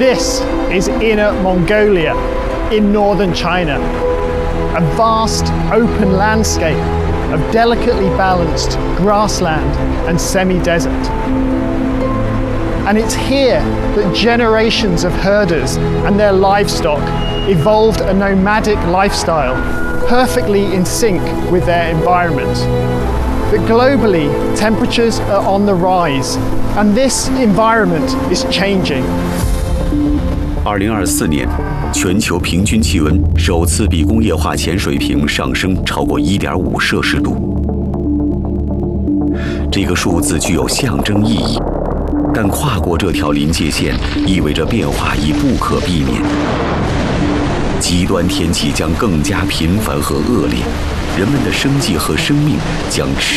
This is Inner Mongolia in northern China, a vast open landscape of delicately balanced grassland and semi-desert. And it's here that generations of herders and their livestock evolved a nomadic lifestyle perfectly in sync with their environment. But globally, temperatures are on the rise, and this environment is changing. 2024年，全球平均气温首次比工业化前水平上升超过1.5摄氏度。这个数字具有象征意义，但跨过这条临界线意味着变化已不可避免。极端天气将更加频繁和恶劣，人们的生计和生命将